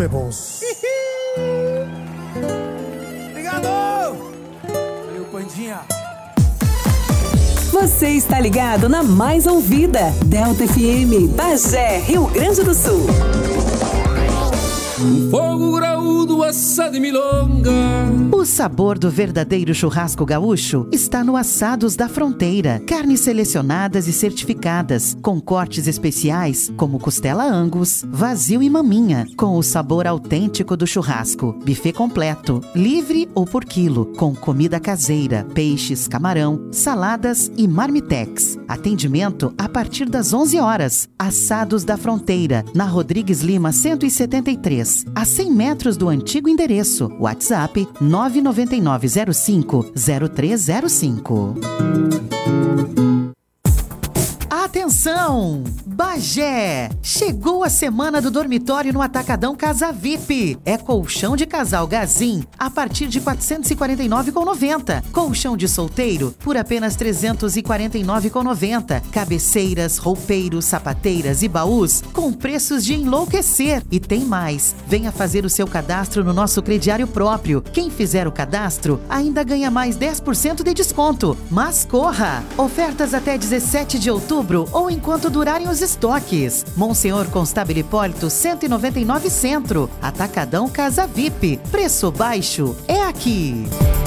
bebons. Obrigado! Valeu, Pandinha. Você está ligado na mais ouvida, Delta FM, Bagé, Rio Grande do Sul. Um fogo graúdo assado e milonga. O sabor do verdadeiro churrasco gaúcho está no Assados da Fronteira. Carnes selecionadas e certificadas, com cortes especiais como costela Angus, vazio e maminha, com o sabor autêntico do churrasco. Buffet completo, livre ou por quilo, com comida caseira, peixes, camarão, saladas e marmitex. Atendimento a partir das 11 horas. Assados da Fronteira, na Rodrigues Lima 173, a 100 metros do antigo endereço. WhatsApp 999050305. Atenção! Bagé! Chegou a semana do dormitório no Atacadão Casa VIP. É colchão de casal Gazin a partir de R$ 449,90. Colchão de solteiro por apenas R$ 349,90. Cabeceiras, roupeiros, sapateiras e baús com preços de enlouquecer. E tem mais. Venha fazer o seu cadastro no nosso crediário próprio. Quem fizer o cadastro ainda ganha mais 10% de desconto. Mas corra! Ofertas até 17 de outubro ou enquanto durarem os estoques. Monsenhor Constável Hipólito 199 Centro. Atacadão Casa VIP. Preço baixo é aqui.